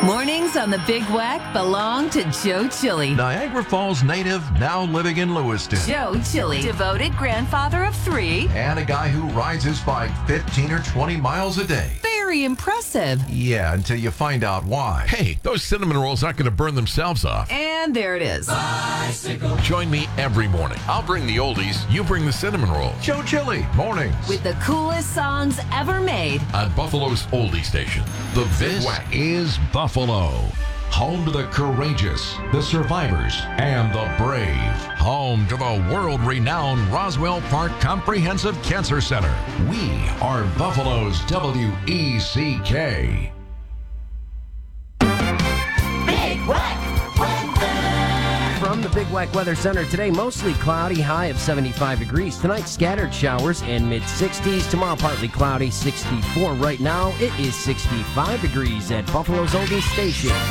Mornings on the Big Wack belong to Joe Chili. Niagara Falls native, now living in Lewiston. Joe Chili, devoted grandfather of 3. And a guy who rides his bike 15 or 20 miles a day. Very impressive. Yeah, until you find out why. Hey, those cinnamon rolls aren't going to burn themselves off. And there it is. Bicycle. Join me every morning. I'll bring the oldies, you bring the cinnamon rolls. Joe Chili, mornings. With the coolest songs ever made. On Buffalo's oldie station. The Big Wack is Buffalo. Home to the courageous, the survivors, and the brave. Home to the world-renowned Roswell Park Comprehensive Cancer Center. We are Buffalo's WECK. Big Wack weather. From the Big Wack Weather Center today, mostly cloudy, high of 75 degrees. Tonight, scattered showers and mid-60s. Tomorrow, partly cloudy, 64. Right now, it is 65 degrees at Buffalo's oldest station.